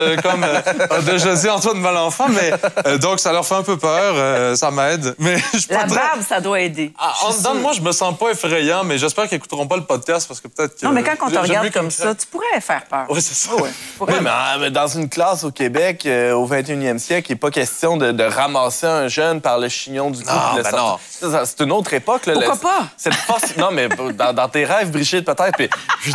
a déjà dit Antoine Malenfant, mais donc ça leur fait un peu peur, ça m'aide. Mais la barbe, ça doit aider. En dedans de moi, je me sens pas effrayant, mais j'espère qu'ils écouteront pas le podcast parce que peut-être que... Non, mais quand on te regarde comme ça, tu pourrais faire peur. Oui, c'est ça. Oui, mais dans une classe au Québec, au 21e siècle, il n'est pas question de ramasser un jeune par le chignon du cou. Non. C'est une autre époque. Là, pourquoi pas? Cette force... Non, mais dans tes rêves, Brigitte, peut-être. Puis,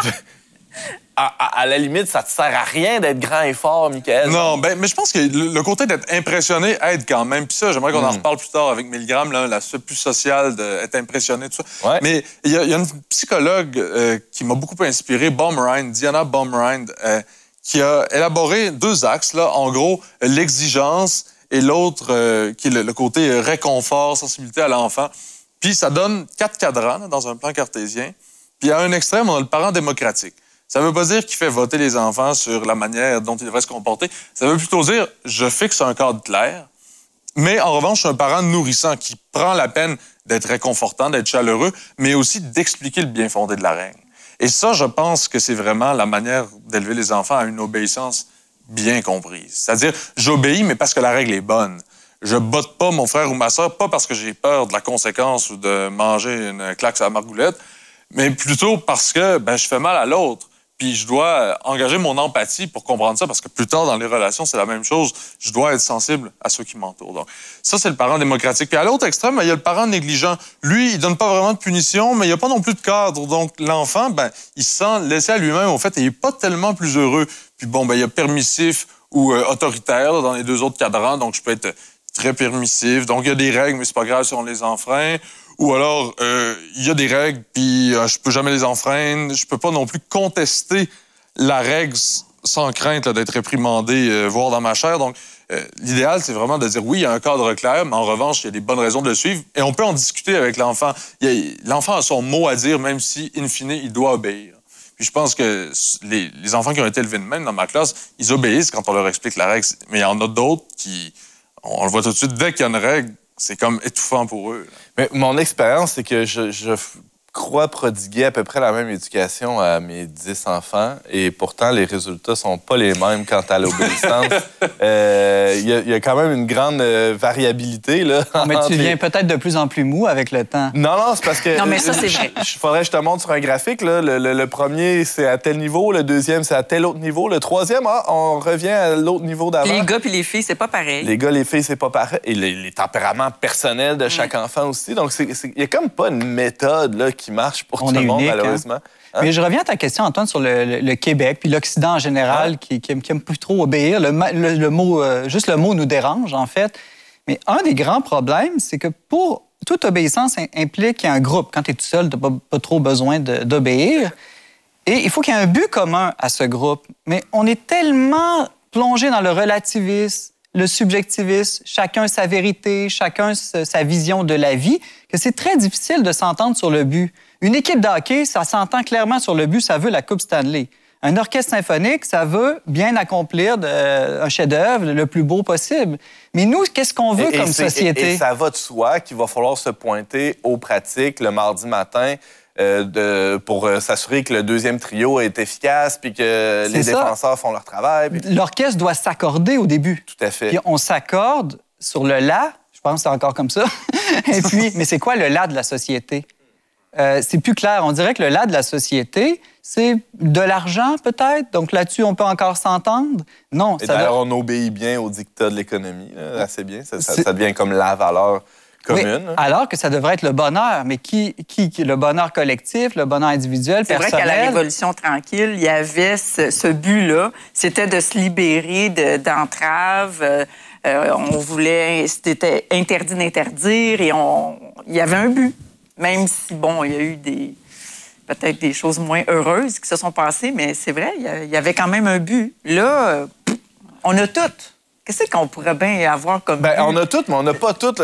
à la limite, ça te sert à rien d'être grand et fort, Michael. Non, mais je pense que le côté d'être impressionné aide quand même. Puis ça, j'aimerais qu'on en reparle plus tard avec Milgram, l'aspect plus social d'être impressionné, tout ça. Ouais. Mais il y a une psychologue qui m'a beaucoup inspiré, Baumrind, Diana Baumrind, qui a élaboré 2 axes, là, en gros, l'exigence et l'autre qui est le côté réconfort, sensibilité à l'enfant. Puis ça donne 4 cadrans là, dans un plan cartésien. Puis à un extrême, on a le parent démocratique. Ça ne veut pas dire qu'il fait voter les enfants sur la manière dont ils devraient se comporter. Ça veut plutôt dire, je fixe un cadre clair, mais en revanche, je suis un parent nourrissant qui prend la peine d'être réconfortant, d'être chaleureux, mais aussi d'expliquer le bien fondé de la règle. Et ça, je pense que c'est vraiment la manière d'élever les enfants à une obéissance bien comprise. C'est-à-dire, j'obéis, mais parce que la règle est bonne. Je botte pas mon frère ou ma sœur, pas parce que j'ai peur de la conséquence ou de manger une claque sur la margoulette, mais plutôt parce que je fais mal à l'autre. Puis je dois engager mon empathie pour comprendre ça, parce que plus tard, dans les relations, c'est la même chose. Je dois être sensible à ceux qui m'entourent. Donc, ça, c'est le parent démocratique. Puis à l'autre extrême, il y a le parent négligent. Lui, il donne pas vraiment de punition, mais il n'y a pas non plus de cadre. Donc, l'enfant, il se sent laissé à lui-même, au fait, et il n'est pas tellement plus heureux. Puis il y a permissif ou autoritaire là, dans les 2 autres cadrans. Donc, je peux être très permissif. Donc, il y a des règles, mais c'est pas grave si on les enfreint. Ou alors, il y a des règles, puis je peux jamais les enfreindre. Je peux pas non plus contester la règle sans crainte d'être réprimandé, voire dans ma chair. Donc, l'idéal, c'est vraiment de dire, oui, il y a un cadre clair, mais en revanche, il y a des bonnes raisons de le suivre. Et on peut en discuter avec l'enfant. L'enfant a son mot à dire, même si, in fine, il doit obéir. Puis je pense que les enfants qui ont été élevés de même dans ma classe, ils obéissent quand on leur explique la règle. Mais il y en a d'autres qui, on le voit tout de suite, dès qu'il y a une règle, c'est comme étouffant pour eux. Mais mon expérience, c'est que je crois prodiguer à peu près la même éducation à mes 10 enfants et pourtant, les résultats sont pas les mêmes quant à l'obéissance. Il y a quand même une grande variabilité. Là, mais tu deviens peut-être de plus en plus mou avec le temps. Non, c'est parce que... Non, mais ça, c'est vrai. Faudrait que je te montre sur un graphique. Là. Le premier, c'est à tel niveau. Le deuxième, c'est à tel autre niveau. Le troisième, on revient à l'autre niveau d'avant. Les gars puis les filles, c'est pas pareil. Les gars, les filles, c'est pas pareil. Et les tempéraments personnels de chaque enfant aussi. Donc, il y a comme pas une méthode là, qui marche pour tout le monde, malheureusement. Hein? Mais je reviens à ta question, Antoine, sur le Québec, puis l'Occident en général, qui aime plus trop obéir. Le mot, juste le mot nous dérange, en fait. Mais un des grands problèmes, c'est que pour toute obéissance implique qu'il y a un groupe. Quand tu es tout seul, tu n'as pas trop besoin d'obéir. Et il faut qu'il y ait un but commun à ce groupe. Mais on est tellement plongé dans le relativisme, le subjectivisme, chacun sa vérité, chacun sa vision de la vie, que c'est très difficile de s'entendre sur le but. Une équipe de hockey, ça s'entend clairement sur le but, ça veut la Coupe Stanley. Un orchestre symphonique, ça veut bien accomplir un chef-d'œuvre le plus beau possible. Mais nous, qu'est-ce qu'on veut comme société? Et ça va de soi qu'il va falloir se pointer aux pratiques le mardi matin pour s'assurer que le deuxième trio est efficace puis que les défenseurs font leur travail. Puis... L'orchestre doit s'accorder au début. Tout à fait. Puis on s'accorde sur le « la », je pense que c'est encore comme ça. Et puis, mais c'est quoi le « la » de la société? C'est plus clair. On dirait que le « la » de la société, c'est de l'argent, peut-être. Donc là-dessus, on peut encore s'entendre. Non, et d'ailleurs, on obéit bien au dictat de l'économie, là, assez bien. Ça devient comme la valeur commune. Oui, alors que ça devrait être le bonheur. Mais qui le bonheur collectif, le bonheur individuel, personnel? C'est vrai qu'à la Révolution tranquille, il y avait ce but-là. C'était de se libérer d'entraves. On voulait... C'était interdit d'interdire et il y avait un but. Même si, bon, il y a eu peut-être des choses moins heureuses qui se sont passées, mais c'est vrai, il y avait quand même un but. Là, on a tout. Qu'est-ce qu'on pourrait bien avoir comme but? On a tout, mais on n'a pas tout.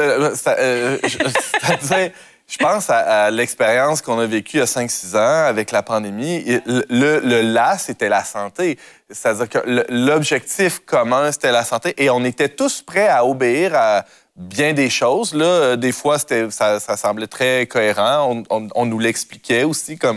C'est-à-dire, je pense à l'expérience qu'on a vécue il y a 5-6 ans avec la pandémie. Le là, c'était la santé. C'est-à-dire que l'objectif commun, c'était la santé. Et on était tous prêts à obéir à bien des choses. Là, des fois, ça semblait très cohérent. On nous l'expliquait aussi comme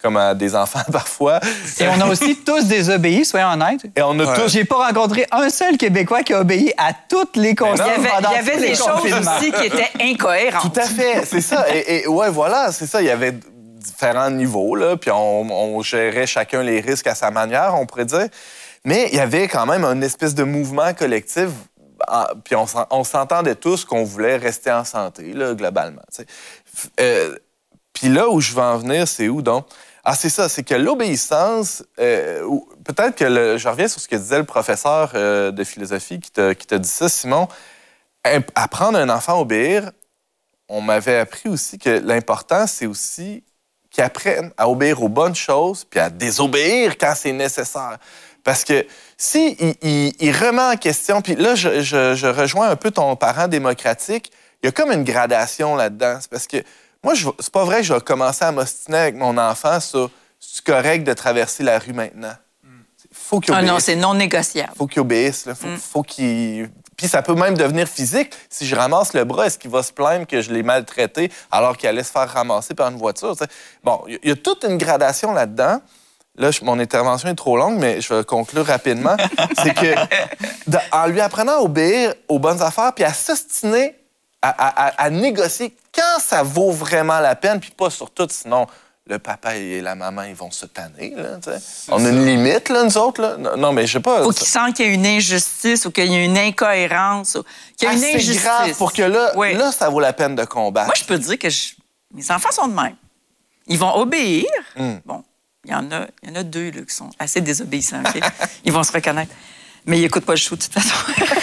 comme à des enfants parfois. Et on a aussi tous désobéi, soyons honnêtes. Et on a tous... J'ai pas rencontré un seul Québécois qui a obéi à toutes les consignes. Il y avait des choses aussi qui étaient incohérentes. Tout à fait, c'est ça. Et ouais, voilà, c'est ça. Il y avait différents niveaux, là, puis on gérait chacun les risques à sa manière, on pourrait dire. Mais il y avait quand même une espèce de mouvement collectif, puis on s'entendait tous qu'on voulait rester en santé, là, globalement. Puis là où je veux en venir, c'est où donc? Ah, c'est ça, c'est que l'obéissance, peut-être que je reviens sur ce que disait le professeur de philosophie qui t'a dit ça, Simon. Apprendre un enfant à obéir, on m'avait appris aussi que l'important, c'est aussi qu'ils apprennent à obéir aux bonnes choses puis à désobéir quand c'est nécessaire. Parce que si il remet en question, puis là, je rejoins un peu ton parent démocratique, il y a comme une gradation là-dedans. C'est parce que moi, c'est pas vrai que je vais commencer à m'ostiner avec mon enfant sur c'est correct de traverser la rue maintenant. Faut qu'il obéisse. Ah non, c'est non négociable. Faut qu'il obéisse. Là. Faut qu'il... Puis ça peut même devenir physique. Si je ramasse le bras, est-ce qu'il va se plaindre que je l'ai maltraité alors qu'il allait se faire ramasser par une voiture? T'sais? Bon, il y a toute une gradation là-dedans. Là, mon intervention est trop longue, mais je vais conclure rapidement. C'est que en lui apprenant à obéir aux bonnes affaires puis à s'ostiner, à négocier quand ça vaut vraiment la peine, puis pas sur tout, sinon le papa et la maman, ils vont se tanner. Là, on a une limite, là, nous autres. Là. Non, mais je sais pas. Faut qu'il sente qu'il y a une injustice ou qu'il y a une incohérence. Ou qu'il y a une injustice. C'est grave pour que là, ça vaut la peine de combattre. Moi, je peux dire que mes enfants sont de même. Ils vont obéir. Bon, il y en a deux là, qui sont assez désobéissants. Okay? Ils vont se reconnaître. Mais ils n'écoutent pas le show, de toute façon.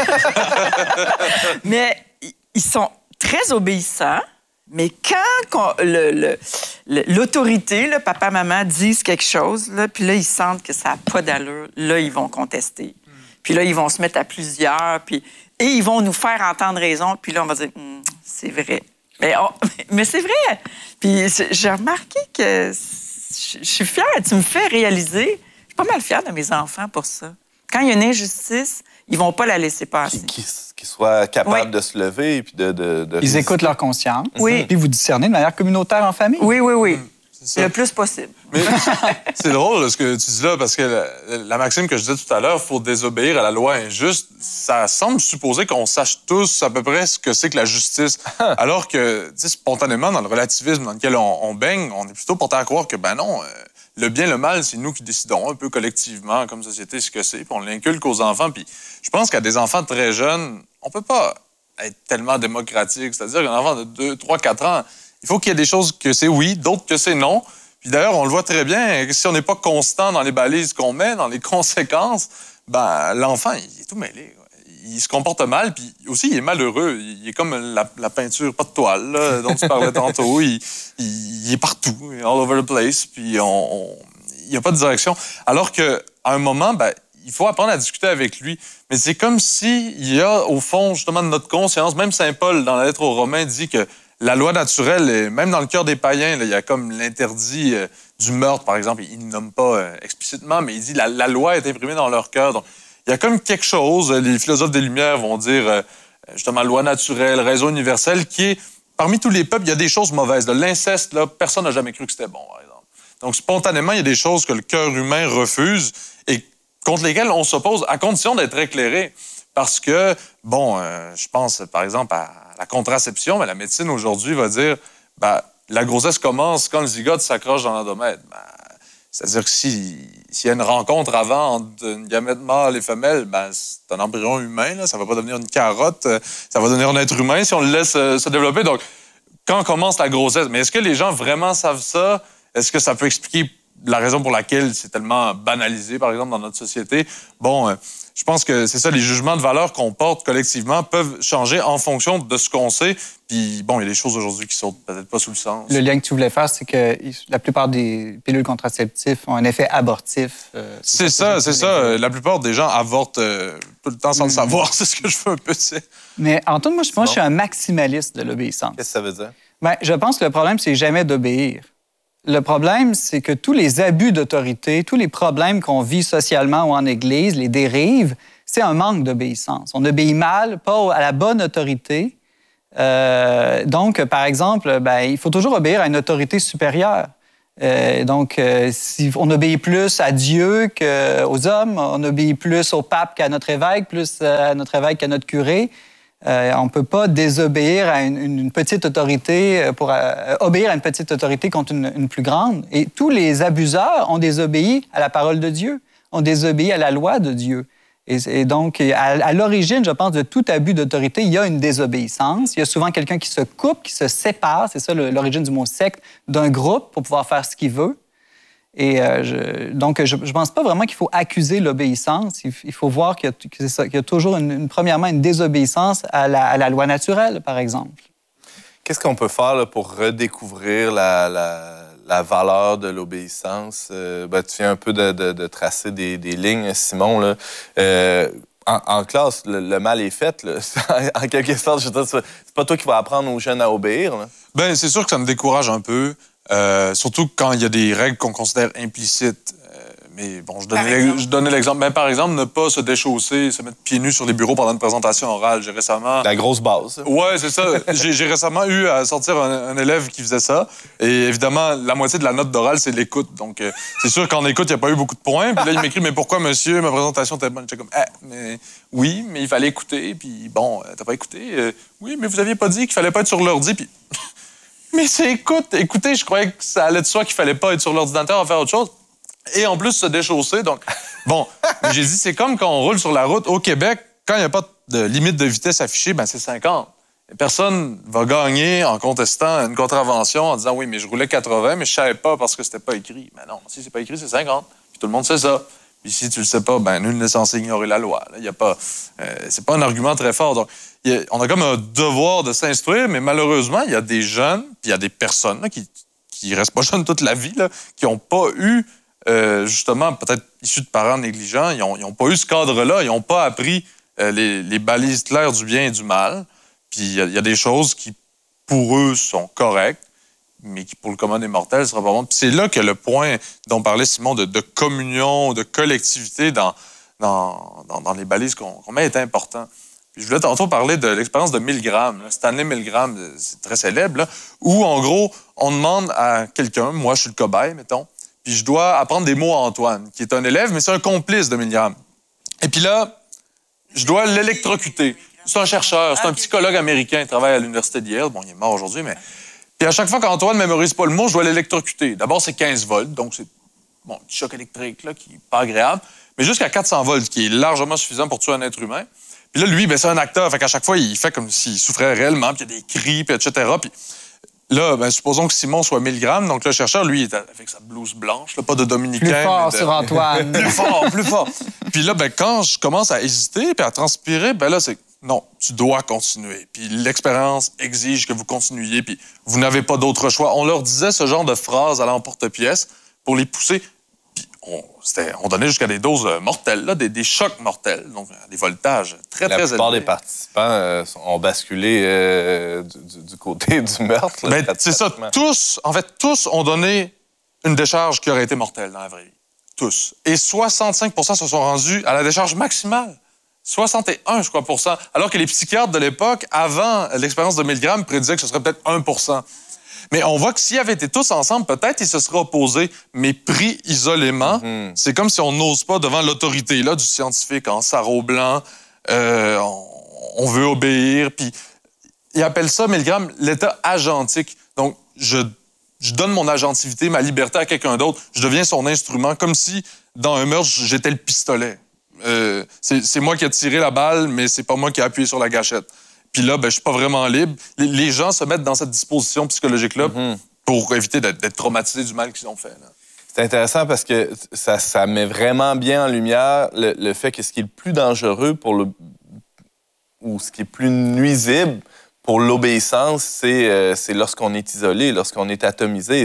Mais ils sont très obéissants. Mais quand l'autorité, le papa, maman, disent quelque chose, là, puis là, ils sentent que ça n'a pas d'allure, là, ils vont contester. Puis là, ils vont se mettre à plusieurs, et ils vont nous faire entendre raison, puis là, on va dire, c'est vrai. Mais c'est vrai. Puis j'ai remarqué que je suis fière. Tu me fais réaliser, je suis pas mal fière de mes enfants pour ça. Quand il y a une injustice, ils vont pas la laisser passer. Qu'ils soient capables de se lever et puis de Ils écoutent leur conscience. Oui. Puis vous discernez de manière communautaire en famille. Oui. C'est le plus possible. Mais c'est drôle là, ce que tu dis là, parce que la maxime que je disais tout à l'heure, il faut désobéir à la loi injuste, ça semble supposer qu'on sache tous à peu près ce que c'est que la justice. Alors que, spontanément, dans le relativisme dans lequel on baigne, on est plutôt porté à croire que, ben non, le bien, le mal, c'est nous qui décidons un peu collectivement, comme société, ce que c'est, puis on l'inculque aux enfants. Puis je pense qu'à des enfants très jeunes, on peut pas être tellement démocratique. C'est-à-dire qu'un enfant de 2, 3, 4 ans, il faut qu'il y ait des choses que c'est oui, d'autres que c'est non. Puis d'ailleurs, on le voit très bien, si on n'est pas constant dans les balises qu'on met, dans les conséquences, ben l'enfant, il est tout mêlé. Il se comporte mal, puis aussi, il est malheureux. Il est comme la peinture, pas de toile, là, dont tu parlais tantôt. Il est partout, all over the place, puis il n'y a pas de direction. Alors qu'à un moment, ben, il faut apprendre à discuter avec lui. Mais c'est comme s'il y a, au fond, justement, de notre conscience, même Saint Paul, dans la lettre aux Romains, dit que la loi naturelle, même dans le cœur des païens, là, il y a comme l'interdit du meurtre, par exemple. Il ne nomme pas explicitement, mais il dit la loi est imprimée dans leur cœur. Donc, il y a comme quelque chose, les philosophes des Lumières vont dire, justement, loi naturelle, raison universelle, qui est, parmi tous les peuples, il y a des choses mauvaises. L'inceste, là, personne n'a jamais cru que c'était bon, par exemple. Donc, spontanément, il y a des choses que le cœur humain refuse et contre lesquelles on s'oppose, à condition d'être éclairé. Parce que, bon, je pense, par exemple, à la contraception, mais la médecine, aujourd'hui, va dire, ben, la grossesse commence quand le zygote s'accroche dans l'endomètre. Ben, c'est-à-dire que s'il y a une rencontre avant entre une gamète mâle et femelle, ben, c'est un embryon humain, là, ça ne va pas devenir une carotte, ça va devenir un être humain si on le laisse se développer. Donc, quand commence la grossesse, mais est-ce que les gens vraiment savent ça? Est-ce que ça peut expliquer la raison pour laquelle c'est tellement banalisé, par exemple, dans notre société? Bon, je pense que c'est ça, les jugements de valeur qu'on porte collectivement peuvent changer en fonction de ce qu'on sait. Puis, bon, il y a des choses aujourd'hui qui sautent peut-être pas sous le sens. Le lien que tu voulais faire, c'est que la plupart des pilules contraceptives ont un effet abortif. C'est ça. La plupart des gens avortent tout le temps sans le savoir. C'est ce que je veux un peu dire. Mais Antoine, moi, je suis un maximaliste de l'obéissance. Qu'est-ce que ça veut dire? Bien, je pense que le problème, c'est jamais d'obéir. Le problème, c'est que tous les abus d'autorité, tous les problèmes qu'on vit socialement ou en Église, les dérives, c'est un manque d'obéissance. On obéit mal, pas à la bonne autorité. Donc, par exemple, ben, il faut toujours obéir à une autorité supérieure. Si on obéit plus à Dieu qu'aux hommes, on obéit plus au pape qu'à notre évêque, plus à notre évêque qu'à notre curé, on ne peut pas désobéir à une petite autorité pour obéir à une petite autorité contre une plus grande. Et tous les abuseurs ont désobéi à la parole de Dieu, ont désobéi à la loi de Dieu. Et donc, à l'origine, je pense, de tout abus d'autorité, il y a une désobéissance. Il y a souvent quelqu'un qui se coupe, qui se sépare, c'est ça l'origine du mot secte, d'un groupe pour pouvoir faire ce qu'il veut. Et je ne pense pas vraiment qu'il faut accuser l'obéissance. Il faut voir qu'il y a toujours, premièrement, une désobéissance à la loi naturelle, par exemple. Qu'est-ce qu'on peut faire là, pour redécouvrir la valeur de l'obéissance? Tu viens un peu de tracer des lignes, Simon. Là. En classe, le mal est fait. Là. En quelque sorte, je veux dire, c'est pas toi qui vas apprendre aux jeunes à obéir. Là. Ben, c'est sûr que ça me décourage un peu, surtout quand il y a des règles qu'on considère implicites. Mais bon, je donnais l'exemple. Ben, par exemple, ne pas se déchausser, se mettre pieds nus sur les bureaux pendant une présentation orale. J'ai récemment... La grosse base. Ouais, c'est ça. J'ai récemment eu à sortir un élève qui faisait ça. Et évidemment, la moitié de la note d'oral, c'est l'écoute. Donc, c'est sûr qu'en écoute, il n'y a pas eu beaucoup de points. Puis là, il m'écrit, mais pourquoi, monsieur, ma présentation était bonne? J'étais comme, mais oui, mais il fallait écouter. Puis bon, t'as pas écouté? Oui, mais vous aviez pas dit qu'il fallait pas être sur l'ordi. Puis... mais c'est écoute. Écoutez, je croyais que ça allait de soi qu'il fallait pas être sur l'ordinateur à faire autre chose. Et en plus, se déchausser. Donc, bon, j'ai dit, c'est comme quand on roule sur la route au Québec, quand il n'y a pas de limite de vitesse affichée, ben c'est 50. Et personne va gagner en contestant une contravention en disant, oui, mais je roulais 80, mais je savais pas parce que c'était pas écrit. Mais non, si c'est pas écrit, c'est 50. Puis tout le monde sait ça. Puis si tu le sais pas, ben nul n'est censé ignorer la loi. Là, y a pas, c'est pas un argument très fort. Donc, on a comme un devoir de s'instruire, mais malheureusement, il y a des jeunes, puis il y a des personnes là, qui restent pas jeunes toute la vie, là, qui n'ont pas eu justement, peut-être issus de parents négligents, ils n'ont pas eu ce cadre-là, ils n'ont pas appris les balises claires du bien et du mal. Puis il y a des choses qui, pour eux, sont correctes, mais qui, pour le commun des mortels, ne sera pas bon. Puis c'est là que le point dont parlait Simon de communion, de collectivité dans les balises qu'on met est important. Puis je voulais tantôt parler de l'expérience de Milgram, là. Stanley Milgram, c'est très célèbre, là, où, en gros, on demande à quelqu'un, moi, je suis le cobaye, mettons, puis je dois apprendre des mots à Antoine, qui est un élève, mais c'est un complice de Milgram. Et puis là, je dois l'électrocuter. C'est un chercheur, c'est un psychologue américain, il travaille à l'université de Yale. Bon, il est mort aujourd'hui, mais... Puis à chaque fois qu'Antoine ne mémorise pas le mot, je dois l'électrocuter. D'abord, c'est 15 volts, donc c'est un petit choc électrique là, qui n'est pas agréable, mais jusqu'à 400 volts, qui est largement suffisant pour tuer un être humain. Puis là, lui, ben, c'est un acteur, fait qu'à chaque fois, il fait comme s'il souffrait réellement, puis il y a des cris, puis etc. Puis là, ben, supposons que Simon soit 1000 grammes, donc le chercheur, lui, il est avec sa blouse blanche, là, pas de dominicain. Plus fort sur Antoine. Plus fort, plus fort. Puis là, ben, quand je commence à hésiter puis à transpirer, ben là, c'est non, tu dois continuer. Puis l'expérience exige que vous continuiez, puis vous n'avez pas d'autre choix. On leur disait ce genre de phrases à l'emporte-pièce pour les pousser. Puis on donnait jusqu'à des doses mortelles, là, des chocs mortels, donc des voltages très, très élevés. La plupart des participants ont basculé du côté du meurtre. Là, ben, c'est ça. Tous ont donné une décharge qui aurait été mortelle dans la vraie vie. Tous. Et 65 % se sont rendus à la décharge maximale. 61, je crois, %. Alors que les psychiatres de l'époque, avant l'expérience de Milgram, prédisaient que ce serait peut-être 1 %. Mais on voit que s'ils avaient été tous ensemble, peut-être ils se seraient opposés, mais pris isolément, c'est comme si on n'ose pas devant l'autorité là, du scientifique en sarrau blanc. On veut obéir. Puis ils appellent ça, Milgram, l'état agentique. Donc, je donne mon agentivité, ma liberté à quelqu'un d'autre. Je deviens son instrument, comme si, dans un meurtre, j'étais le pistolet. C'est moi qui ai tiré la balle, mais c'est pas moi qui ai appuyé sur la gâchette. Puis là, ben, je suis pas vraiment libre. Les gens se mettent dans cette disposition psychologique-là pour éviter d'être traumatisés du mal qu'ils ont fait. Là. C'est intéressant parce que ça met vraiment bien en lumière le fait que ce qui est le plus dangereux ou ce qui est plus nuisible pour l'obéissance, c'est lorsqu'on est isolé, lorsqu'on est atomisé. Et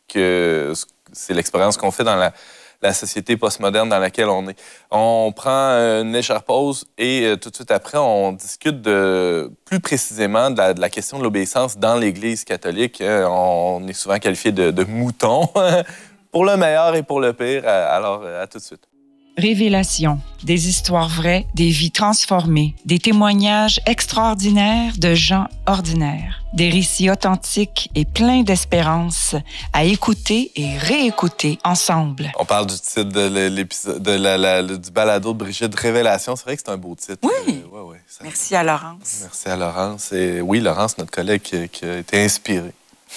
c'est l'expérience qu'on fait dans la société postmoderne dans laquelle on est. On prend une légère pause et tout de suite après, on discute plus précisément de la question de l'obéissance dans l'Église catholique. On est souvent qualifié de moutons, pour le meilleur et pour le pire. Alors, à tout de suite. Révélation, des histoires vraies, des vies transformées, des témoignages extraordinaires de gens ordinaires. Des récits authentiques et pleins d'espérance à écouter et réécouter ensemble. On parle du titre de l'épisode du balado de Brigitte, Révélation. C'est vrai que c'est un beau titre. Oui. Ouais, Merci à Laurence. Merci à Laurence. Et oui, Laurence, notre collègue qui a été inspirée.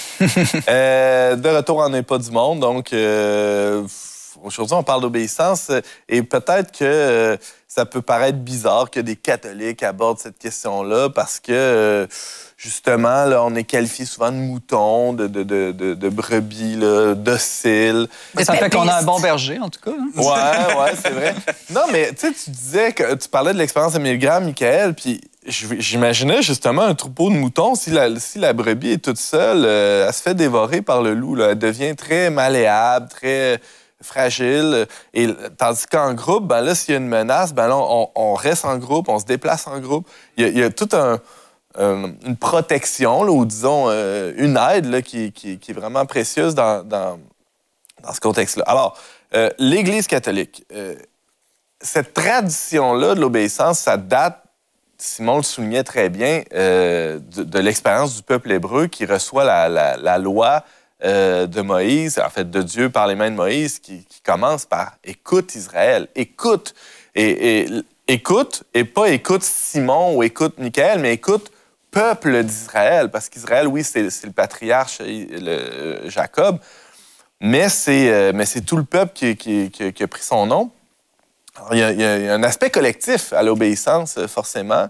De retour en n'est pas du monde. Donc, aujourd'hui, on parle d'obéissance et peut-être que ça peut paraître bizarre que des catholiques abordent cette question-là parce que, justement, là, on est qualifié souvent de moutons, de brebis là, dociles. Ça fait qu'on a un bon berger, en tout cas. Hein? Ouais, c'est vrai. Non, mais tu sais, tu disais que tu parlais de l'expérience de Milgram, Michael, puis j'imaginais justement un troupeau de moutons. Si la brebis est toute seule, elle se fait dévorer par le loup. Là. Elle devient très malléable, très fragile. Et tandis qu'en groupe, ben là, s'il y a une menace, ben là, on reste en groupe, on se déplace en groupe. Il y a toute une protection, là, ou disons une aide là, qui est vraiment précieuse dans ce contexte-là. Alors, l'Église catholique, cette tradition-là de l'obéissance, ça date, Simon le soulignait très bien, de l'expérience du peuple hébreu qui reçoit la loi de Moïse, en fait de Dieu par les mains de Moïse, qui commence par « Écoute Israël, écoute ». Et écoute, et pas écoute Simon ou écoute Michael, mais écoute peuple d'Israël, parce qu'Israël, oui, c'est le patriarche Jacob, mais c'est tout le peuple qui a pris son nom. Alors, il y a un aspect collectif à l'obéissance, forcément.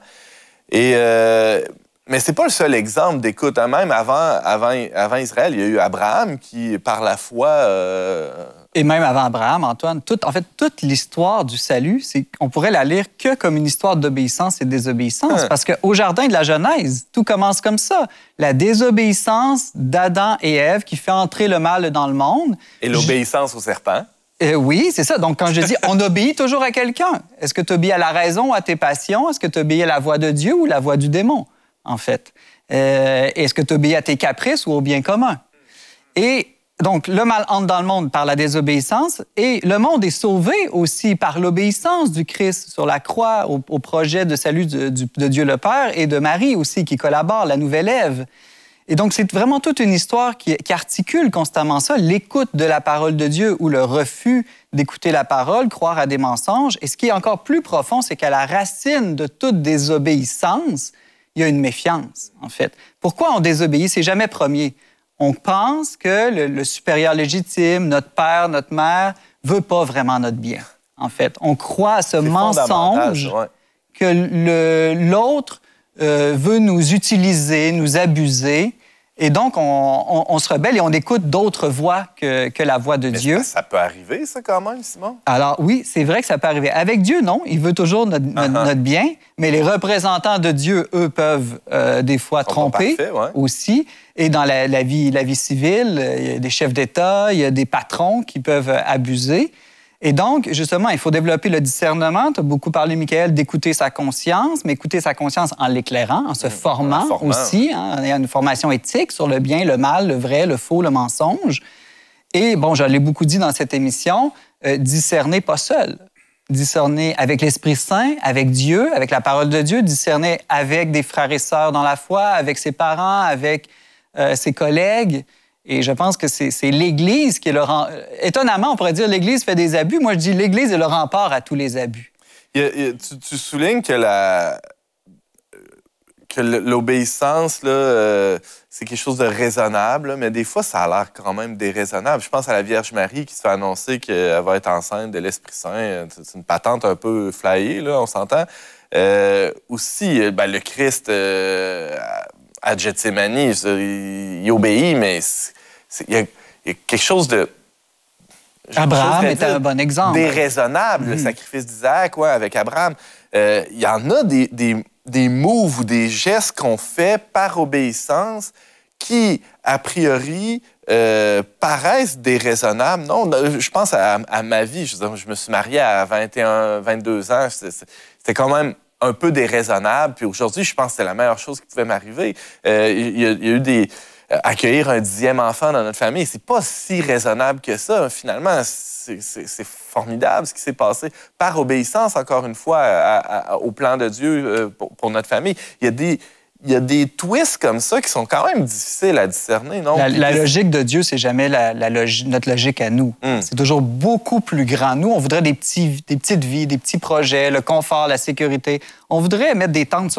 Mais c'est pas le seul exemple d'écoute. Même avant Israël, il y a eu Abraham qui, par la foi... Et même avant Abraham, Antoine, toute l'histoire du salut, on pourrait la lire que comme une histoire d'obéissance et de désobéissance. Parce qu'au Jardin de la Genèse, tout commence comme ça. La désobéissance d'Adam et Ève qui fait entrer le mal dans le monde. Et l'obéissance au serpent. Oui, c'est ça. Donc, quand je dis on obéit toujours à quelqu'un, est-ce que tu obéis à la raison ou à tes passions? Est-ce que tu obéis à la voix de Dieu ou la voix du démon, en fait? Est-ce que tu obéis à tes caprices ou au bien commun? Et donc, le mal entre dans le monde par la désobéissance et le monde est sauvé aussi par l'obéissance du Christ sur la croix au projet de salut de Dieu le Père et de Marie aussi qui collabore, la nouvelle Ève. Et donc, c'est vraiment toute une histoire qui articule constamment ça, l'écoute de la parole de Dieu ou le refus d'écouter la parole, croire à des mensonges. Et ce qui est encore plus profond, c'est qu'à la racine de toute désobéissance, il y a une méfiance, en fait. Pourquoi on désobéit? C'est jamais premier. On pense que le supérieur légitime, notre père, notre mère, veut pas vraiment notre bien, en fait. On croit à ce mensonge que l'autre veut nous utiliser, nous abuser. Et donc, on se rebelle et on écoute d'autres voix que la voix de Dieu. Ça peut arriver, ça, quand même, Simon? Alors, oui, c'est vrai que ça peut arriver. Avec Dieu, non. Il veut toujours notre bien. Mais les représentants de Dieu, eux, peuvent des fois tromper aussi. Et dans la vie civile, il y a des chefs d'État, il y a des patrons qui peuvent abuser. Et donc, justement, il faut développer le discernement. Tu as beaucoup parlé, Michael, d'écouter sa conscience, mais écouter sa conscience en l'éclairant, en se formant aussi. Hein. Il y a une formation éthique sur le bien, le mal, le vrai, le faux, le mensonge. Et, bon, je l'ai beaucoup dit dans cette émission, discerner pas seul. Discerner avec l'Esprit Saint, avec Dieu, avec la parole de Dieu, discerner avec des frères et sœurs dans la foi, avec ses parents, avec ses collègues. Et je pense que c'est l'Église qui est le rempart. Étonnamment, on pourrait dire l'Église fait des abus. Moi, je dis l'Église est le rempart à tous les abus. Tu soulignes que l'obéissance, là, c'est quelque chose de raisonnable, là, mais des fois, ça a l'air quand même déraisonnable. Je pense à la Vierge Marie qui se fait annoncer qu'elle va être enceinte de l'Esprit Saint. C'est une patente un peu flyée, là, on s'entend. Aussi, le Christ... à Gethsémani, il obéit, mais il y a quelque chose de... Abraham est un bon exemple. Déraisonnable, le sacrifice d'Isaac, avec Abraham. Il y en a des moves ou des gestes qu'on fait par obéissance qui, a priori, paraissent déraisonnables. Non, je pense à ma vie. Je me suis marié à 21, 22 ans. C'était quand même un peu déraisonnable. Puis aujourd'hui, je pense que c'était la meilleure chose qui pouvait m'arriver. Il y a eu accueillir un 10e enfant dans notre famille, c'est pas si raisonnable que ça. Finalement, c'est formidable ce qui s'est passé. Par obéissance, encore une fois, au plan de Dieu pour notre famille. Il il y a des twists comme ça qui sont quand même difficiles à discerner, non? La logique de Dieu, c'est jamais notre logique à nous. C'est toujours beaucoup plus grand. Nous, on voudrait des petites vies, des petits projets, le confort, la sécurité. On voudrait mettre des tentes sur